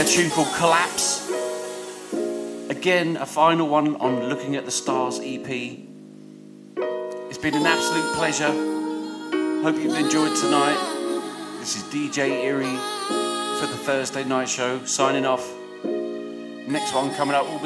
a tune called Collapse. Again, a final one on Looking at the Stars EP. It's been an absolute pleasure. Hope you've enjoyed tonight. This is DJ Eerie for the Thursday night show, signing off. Next one coming up will be